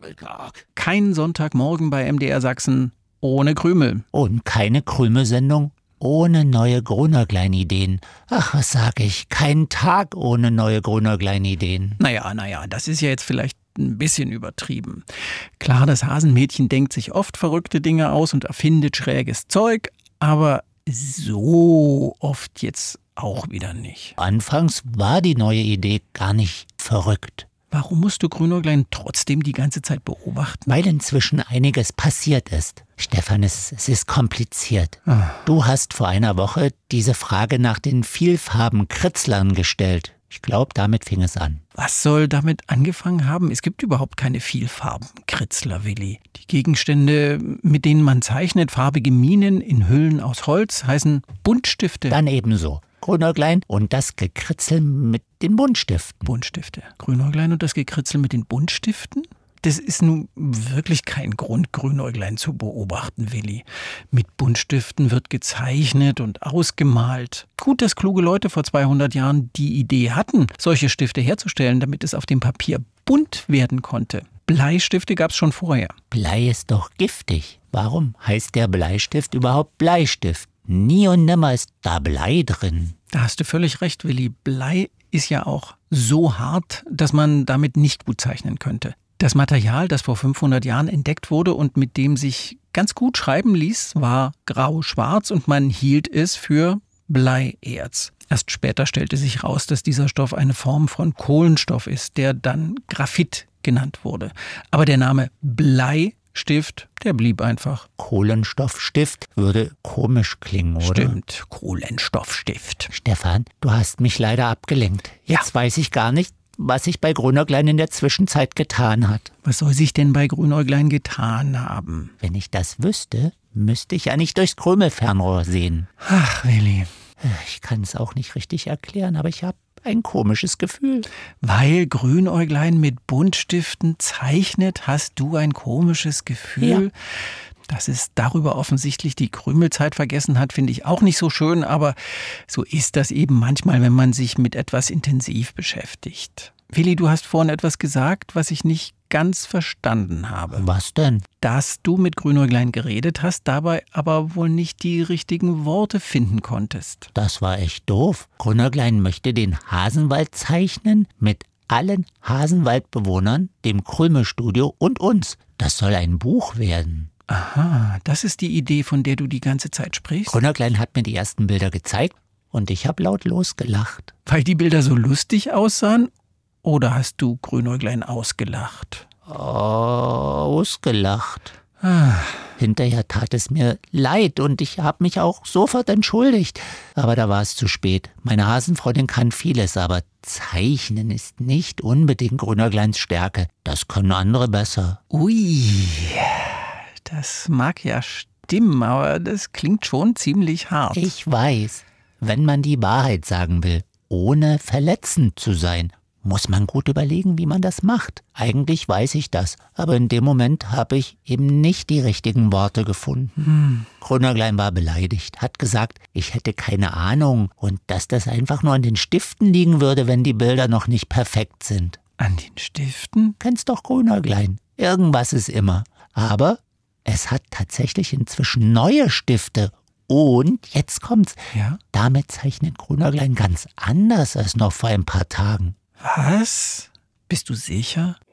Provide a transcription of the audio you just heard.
Doppelkork. Kein Sonntagmorgen bei MDR Sachsen ohne Krümel. Und keine Krümelsendung ohne neue Grunerglein-Ideen. Ach, was sag ich? Kein Tag ohne neue Grunerglein-Ideen. Naja, das ist ja jetzt vielleicht ein bisschen übertrieben. Klar, das Hasenmädchen denkt sich oft verrückte Dinge aus und erfindet schräges Zeug, aber so oft jetzt auch wieder nicht. Anfangs war die neue Idee gar nicht verrückt. Warum musst du Grünäuglein trotzdem die ganze Zeit beobachten? Weil inzwischen einiges passiert ist. Stefan, es ist kompliziert. Du hast vor einer Woche diese Frage nach den Vielfarben-Kritzlern gestellt. Ich glaube, damit fing es an. Was soll damit angefangen haben? Es gibt überhaupt keine Vielfarben-Kritzler, Willi. Die Gegenstände, mit denen man zeichnet, farbige Minen in Hüllen aus Holz, heißen Buntstifte. Dann ebenso. Grünäuglein und das Gekritzel mit den Buntstiften. Buntstifte. Grünäuglein und das Gekritzel mit den Buntstiften? Das ist nun wirklich kein Grund, Grünäuglein zu beobachten, Willi. Mit Buntstiften wird gezeichnet und ausgemalt. Gut, dass kluge Leute vor 200 Jahren die Idee hatten, solche Stifte herzustellen, damit es auf dem Papier bunt werden konnte. Bleistifte gab es schon vorher. Blei ist doch giftig. Warum heißt der Bleistift überhaupt Bleistift? Nie und nimmer ist da Blei drin. Da hast du völlig recht, Willi. Blei ist ja auch so hart, dass man damit nicht gut zeichnen könnte. Das Material, das vor 500 Jahren entdeckt wurde und mit dem sich ganz gut schreiben ließ, war grau-schwarz und man hielt es für Bleierz. Erst später stellte sich heraus, dass dieser Stoff eine Form von Kohlenstoff ist, der dann Graphit genannt wurde. Aber der Name Bleistift, der blieb einfach. Kohlenstoffstift würde komisch klingen, oder? Stimmt, Kohlenstoffstift. Stefan, du hast mich leider abgelenkt. Jetzt weiß ich gar nicht, was sich bei Grünäuglein in der Zwischenzeit getan hat. Was soll sich denn bei Grünäuglein getan haben? Wenn ich das wüsste, müsste ich ja nicht durchs Krümelfernrohr sehen. Ach, Willi. Ich kann es auch nicht richtig erklären, aber ich habe ein komisches Gefühl. Weil Grünäuglein mit Buntstiften zeichnet, hast du ein komisches Gefühl? Ja. Dass es darüber offensichtlich die Krümelzeit vergessen hat, finde ich auch nicht so schön, aber so ist das eben manchmal, wenn man sich mit etwas intensiv beschäftigt. Willi, du hast vorhin etwas gesagt, was ich nicht ganz verstanden habe. Was denn? Dass du mit Grünäuglein geredet hast, dabei aber wohl nicht die richtigen Worte finden konntest. Das war echt doof. Grünäuglein möchte den Hasenwald zeichnen mit allen Hasenwaldbewohnern, dem Krümelstudio und uns. Das soll ein Buch werden. Aha, das ist die Idee, von der du die ganze Zeit sprichst? Grünäuglein hat mir die ersten Bilder gezeigt und ich habe laut losgelacht. Weil die Bilder so lustig aussahen? Oder hast du Grünäuglein ausgelacht? Ausgelacht. Hinterher tat es mir leid und ich habe mich auch sofort entschuldigt. Aber da war es zu spät. Meine Hasenfreundin kann vieles, aber Zeichnen ist nicht unbedingt Grünäugleins Stärke. Das können andere besser. Ui, das mag ja stimmen, aber das klingt schon ziemlich hart. Ich weiß, wenn man die Wahrheit sagen will, ohne verletzend zu sein, muss man gut überlegen, wie man das macht. Eigentlich weiß ich das, aber in dem Moment habe ich eben nicht die richtigen Worte gefunden. Grünäuglein war beleidigt, hat gesagt, ich hätte keine Ahnung und dass das einfach nur an den Stiften liegen würde, wenn die Bilder noch nicht perfekt sind. An den Stiften? Kennst doch Grünäuglein. Irgendwas ist immer. Aber es hat tatsächlich inzwischen neue Stifte. Und jetzt kommt's. Ja? Damit zeichnet Grünäuglein ganz anders als noch vor ein paar Tagen. Was? Bist du sicher?